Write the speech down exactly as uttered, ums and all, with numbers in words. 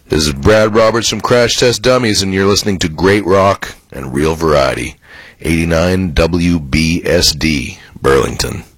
This is Brad Roberts from Crash Test Dummies, and you're listening to Great Rock and Real Variety, eighty-nine W B S D, Burlington.